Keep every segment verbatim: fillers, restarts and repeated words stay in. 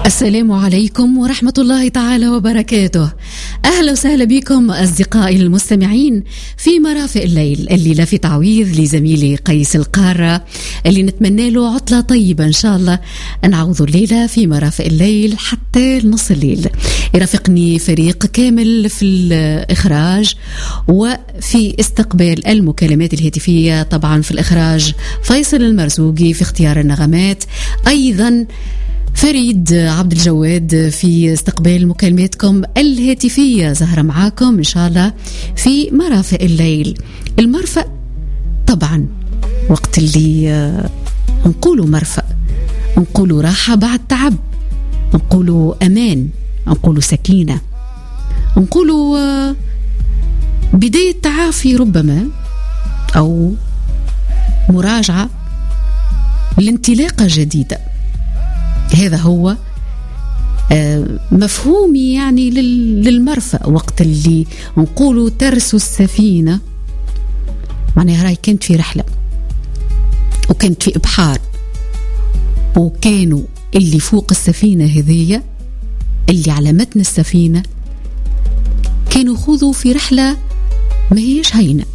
السلام عليكم ورحمة الله تعالى وبركاته. أهلا وسهلا بكم أصدقائي المستمعين في مرافق الليل، الليلة في تعويض لزميلي قيس القارة اللي نتمنى له عطلة طيبة إن شاء الله. نعوض الليلة في مرافق الليل حتى نص الليل. يرافقني فريق كامل في الإخراج وفي استقبال المكالمات الهاتفية، طبعا في الإخراج فيصل المرزوقي، في اختيار النغمات أيضا فريد عبد الجواد، في استقبال مكالماتكم الهاتفية زهرة معاكم إن شاء الله في مرافق الليل. المرفق طبعا وقت اللي نقولوا مرفق نقولوا راحة بعد تعب، نقولوا أمان، نقولوا سكينة، نقولوا بداية تعافي ربما، أو مراجعة لانطلاقة جديدة. هذا هو مفهومي يعني للمرفأ، وقت اللي نقولوا ترسو السفينة معناها راي كنت في رحلة وكنت في إبحار، وكانوا اللي فوق السفينة هذية اللي على متن السفينة كانوا خوضوا في رحلة ما هيش هينة،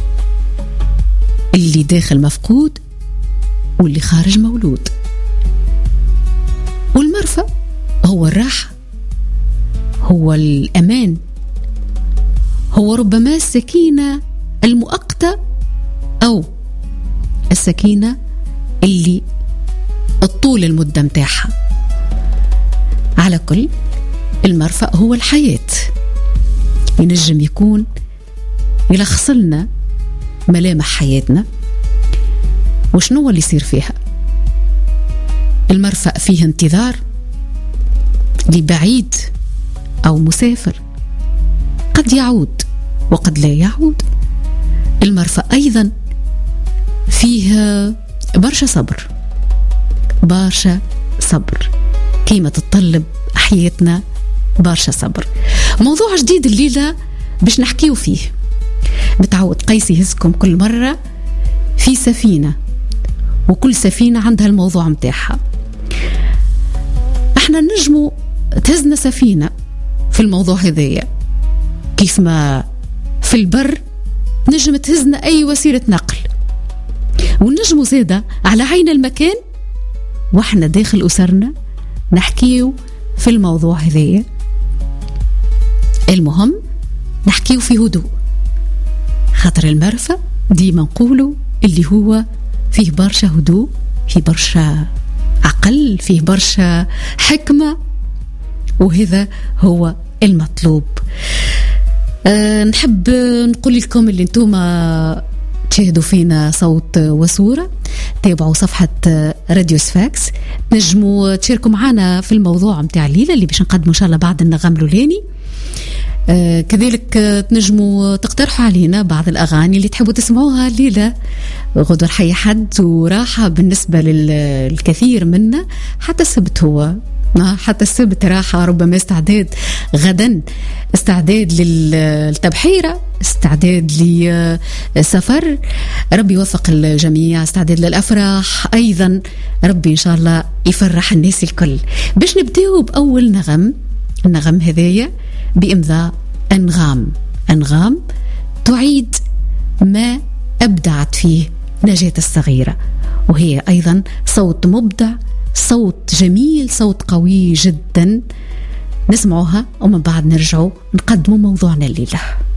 اللي داخل مفقود واللي خارج مولود. والمرفأ هو الراحة، هو الأمان، هو ربما السكينة المؤقتة أو السكينة اللي الطول المدة متاعها. على كل المرفأ هو الحياة، ينجم يكون يلخصلنا ملامح حياتنا وشنو اللي يصير فيها. المرفأ فيه انتظار لبعيد أو مسافر، قد يعود وقد لا يعود. المرفأ أيضا فيه برشا صبر، برشا صبر، كيما تطلب حياتنا برشا صبر. موضوع جديد الليلة باش نحكيه فيه. متعود قيس يهزكم كل مرة في سفينة، وكل سفينة عندها الموضوع متاعها. احنا نجمو تهزنا سفينة في الموضوع هذايا، كيف ما في البر نجم تهزنا أي وسيلة نقل، ونجمو زيادة على عين المكان واحنا داخل أسرنا نحكيو في الموضوع هذايا. المهم نحكيو في هدوء، خاطر المرفأ ديما نقولوا اللي هو فيه برشا هدوء، فيه برشا عقل، فيه برشا حكمة، وهذا هو المطلوب. أه نحب نقول لكم اللي انتم تشاهدوا فينا صوت وصورة، تابعوا صفحة راديو سفاكس، نجموا تشاركوا معنا في الموضوع متاع الليلة اللي باش نقدمه إن شاء الله بعد النغم لولاني. آه كذلك تنجموا تقترحوا علينا بعض الأغاني اللي تحبوا تسمعوها الليلة. غدوة حي حد وراحة بالنسبة للكثير منا، حتى السبت هو حتى السبت راحة، ربما استعداد غدا، استعداد للتبحيرة، استعداد لسفر، ربي يوفق الجميع، استعداد للأفراح أيضا، ربي إن شاء الله يفرح الناس الكل. باش نبدأوا بأول نغم، النغم هذايا بإمضاء أنغام. أنغام تعيد ما أبدعت فيه نجاة الصغيرة، وهي أيضا صوت مبدع، صوت جميل، صوت قوي جدا. نسمعوها ومن بعد نرجعوا نقدموا موضوعنا الليلة.